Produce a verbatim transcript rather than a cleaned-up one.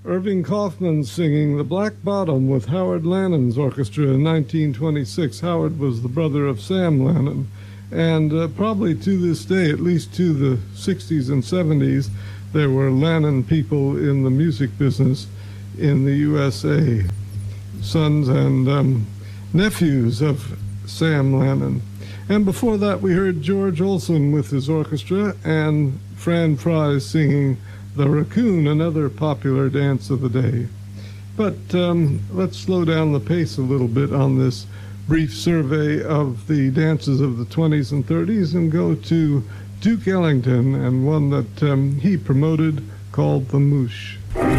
Irving Kaufman singing The Black Bottom with Howard Lannon's orchestra in nineteen twenty-six. Howard was the brother of Sam Lannon, and uh, probably to this day, at least to the sixties and seventies, there were Lannon people in the music business in the U S A, sons and um, nephews of Sam Lannon. And before that, we heard George Olson with his orchestra and Fran Fry singing The Raccoon, another popular dance of the day. But um, let's slow down the pace a little bit on this brief survey of the dances of the twenties and thirties and go to Duke Ellington and one that um, he promoted called the Moosh.